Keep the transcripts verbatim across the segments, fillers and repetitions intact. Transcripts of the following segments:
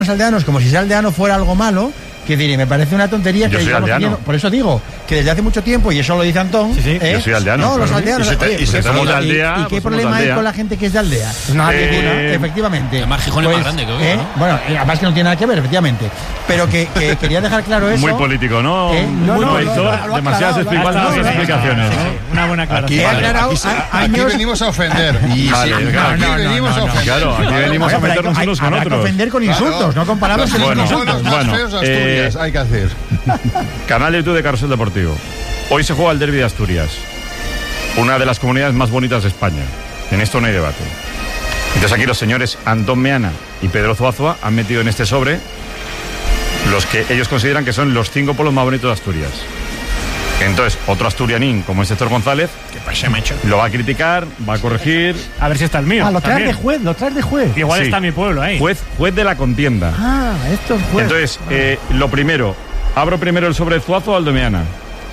aldeanos como si ser aldeano fuera algo malo, que diré, me parece una tontería. Yo que soy aldeano. Teniendo, por eso digo que desde hace mucho tiempo, y eso lo dice Antón, sí, sí. ¿eh? Yo soy aldeano. No, los aldeanos. Y si te, oye, y si pues, somos de ¿y, aldea, ¿y qué pues problema hay con la gente que es de aldea? No, eh, ninguna, efectivamente. Además, Gijón pues, es más grande que hoy, ¿eh? ¿no? Bueno, además que no tiene nada que ver, efectivamente. Pero que, que quería dejar claro eso. Muy político, ¿no? ¿Eh? No, Muy no, político. no, no, lo ha Demasiadas aclarado, lo ha explicaciones. aclarado, ¿no? sí, Una buena aclaración. Aquí, He aclarado, aquí, a- aquí años- venimos a ofender. Y Vale, sí, claro. aquí No, no, no, venimos no, a no. ofender. Claro, aquí venimos a Bueno, pero meternos hay- unos con habrá que otros. ofender con Claro. insultos, no con palabras Los sino con Bueno, insultos. más bueno, feos de Asturias, eh, hay que hacer. Canal de YouTube de Carrusel Deportivo. Hoy se juega el Derbi de Asturias, una de las comunidades más bonitas de España. En esto no hay debate. Entonces aquí los señores Antón Meana y Pedro Zuazua han metido en este sobre los que ellos consideran que son los cinco pueblos más bonitos de Asturias. Entonces, otro asturianín, como es Héctor González, ¿Qué pasa, macho? lo va a criticar, va a corregir. A ver si está el mío. Ah, lo traes también. de juez, lo traes de juez. Igual Sí. está mi pueblo ahí. Juez, juez de la contienda. Ah, esto es juez. Entonces, eh, lo primero, abro primero el sobre de Zuazua o el de Meana.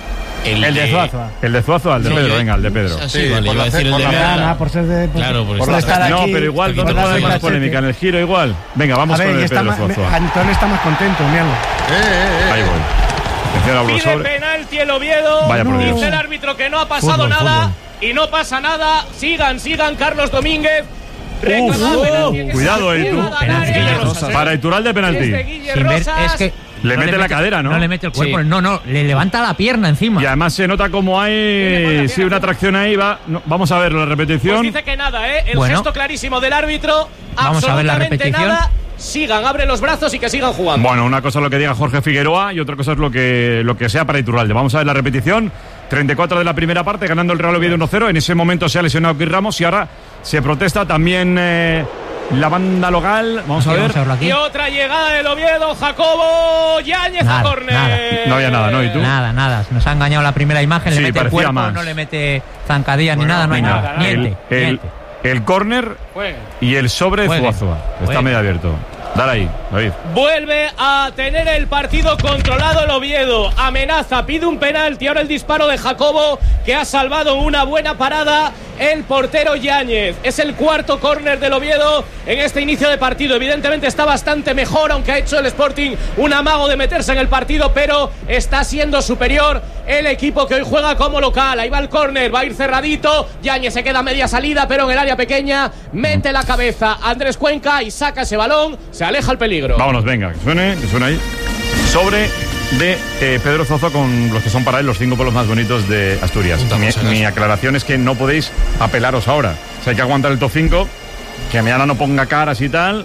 El de Zuazua. El de Zuazua, el de Sí, Pedro, yo- venga, el de Pedro. Ah, sí, Sí, vale, por iba a la decir ce- el por de la Meana. cena, por ser de... por- Claro, por por estar la aquí. No, pero igual, Te ¿dónde quito puede haber la más cachete. polémica? ¿En el giro igual? Venga, vamos A con ver, y el está Pedro más, me- Zuazua. Antón está más contento, míralo. Eh, eh, eh. Ahí voy. Atención, abro el Pide sobre. penalti el Oviedo. Vaya por Dios. Dice el árbitro que no ha pasado Fútbol, nada. fútbol. Y no pasa nada. Sigan, sigan, Carlos Domínguez. Reclama Uf, penalti en ese cuidado, eh, sentido, tú. a Penalti, Darius. Guille Rosas, Para Iturralde, Es de penalti. Guille Sin ver, Rosas. es que Le no mete la cadera, ¿no? No le mete el cuerpo, Sí. no, no, le levanta la pierna encima. Y además se nota como hay sí, una atracción ahí. Va. No, vamos a ver la Pues repetición. dice que nada, ¿eh? El Bueno. gesto clarísimo del árbitro. Vamos a ver la absolutamente repetición. nada. Sigan, abre los brazos y que sigan jugando. Bueno, una cosa es lo que diga Jorge Figueroa y otra cosa es lo que, lo que sea para Iturralde. Vamos a ver la repetición. treinta y cuatro de la primera parte, ganando el Real Oviedo uno cero. En ese momento se ha lesionado Chris Ramos y ahora se protesta también eh, la banda local. Vamos a Aquí, ver. vamos a verlo aquí. Y otra llegada del Oviedo. Jacobo Yáñez a Nada, córner. nada. No había nada, ¿no? ¿Y tú? Nada, nada. Nos ha engañado la primera imagen, Sí, le mete el parecía cuerpo, más. no le mete zancadilla ni Bueno, nada, no hay Venga, nada. el, Niente, el, niente. el córner Juegue. y el sobre de Juegue. Zuazua. Está Juegue. medio abierto. Dale ahí, David. Vuelve a tener el partido controlado el Oviedo. Amenaza, pide un penalti. Ahora el disparo de Jacobo, que ha salvado una buena parada el portero Yáñez. Es el cuarto córner del Oviedo en este inicio de partido. Evidentemente está bastante mejor, aunque ha hecho el Sporting un amago de meterse en el partido, pero está siendo superior el equipo que hoy juega como local. Ahí va el córner, va a ir cerradito. Yáñez se queda a media salida, pero en el área pequeña mete la cabeza Andrés Cuenca y saca ese balón. Se aleja el peligro. Vámonos, venga, que suene, que suene ahí. Sobre de eh, Pedro Zuazua con los que son para él los cinco pueblos más bonitos de Asturias. Puta, Mi, por si acaso. mi aclaración es que no podéis apelaros ahora. O sea, hay que aguantar el top cinco, que mañana no ponga caras y tal.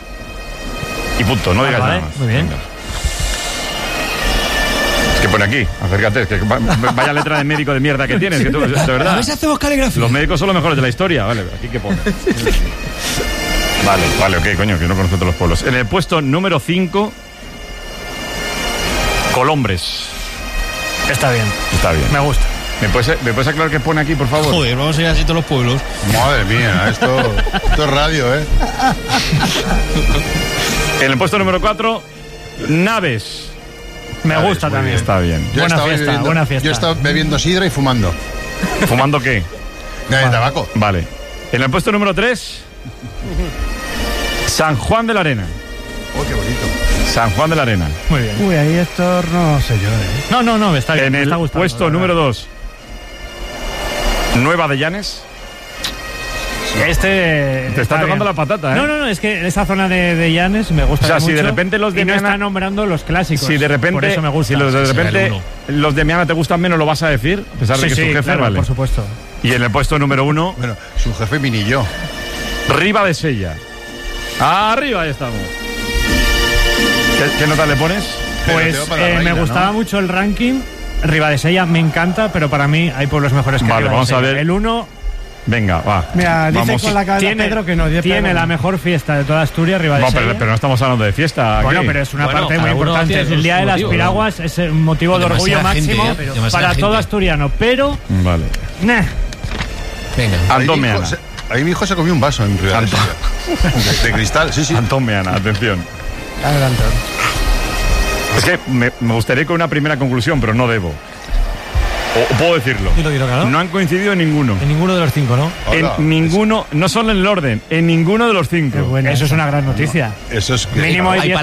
Y punto, no digas vale, nada más. muy bien. Venga. Es que pone aquí, acércate, es que va- vaya letra de médico de mierda que tienes, que tú, de verdad. A ver si hacemos caligrafía. Los médicos son los mejores de la historia, vale, aquí que pone. Vale, vale, ok, coño, que no conozco todos los pueblos. En el puesto número cinco, Colombres. Está bien. Está bien. Me gusta. ¿Me puedes, ¿Me puedes aclarar qué pone aquí, por favor? Joder, vamos a ir así todos los pueblos. Madre mía, esto, esto es radio, ¿eh? En el puesto número cuatro, Naves. Me Vale, gusta muy también. bien. Está bien. Yo Buena estaba fiesta, bebiendo, buena fiesta. Yo estaba bebiendo sidra y fumando. ¿Fumando qué? De tabaco. Vale. En el puesto número tres, San Juan de la Arena. Oh, qué bonito. San Juan de la Arena. Muy bien. Uy, ahí Héctor, no sé yo, ¿eh? No, no, no, me está bien. En me el está gustando, puesto la verdad. número dos, Nueva de Llanes. Este. Te está tocando la patata, ¿eh? No, no, no, es que esa zona de, de Llanes me gusta O sea, mucho. si de repente los de y no Miana- está nombrando los clásicos. Si de repente, Por eso me gusta. si los de Será el repente uno. los de Miana te gustan menos, lo vas a decir, a pesar de Sí, que sí, es tu jefe, claro, vale. por supuesto. Y en el puesto número uno, Bueno, su jefe mini yo. Riva de Sella. Arriba ahí estamos. ¿Qué, qué nota le pones? Pues Peloteo para la eh, reina, me gustaba ¿no? mucho el ranking. Ribadesella me encanta, pero para mí hay pueblos mejores que Vale, vamos a Ribadesella. ver. El uno Venga, va. Mira, dice Vamos. con la cabeza tiene, Pedro que no. dice tiene Pedro. la mejor fiesta de toda Asturias, No, Ribadesella. pero, pero no estamos hablando de fiesta. aquí. Bueno, pero es una Bueno, parte muy cada uno importante. tiene El Día sus de las motivos, Piraguas es un motivo de orgullo Demasiada gente, máximo ¿eh? Pero demasiada para todo gente. asturiano. Pero, Vale. nah, Venga. Ahí Antón mi, hijo, Meana. se- ahí mi hijo se comió un vaso en realidad. De, de cristal, sí, sí. Antón Meana, atención. Adelante. Es que me, me gustaría con una primera conclusión, pero no debo. O, o puedo decirlo. Dilo, dilo, claro. No han coincidido en ninguno. En ninguno de los cinco, ¿no? Hola. En ninguno, no solo en el orden, en ninguno de los cinco. Eso es una gran noticia. Eso es que Mínimo hay Hay diez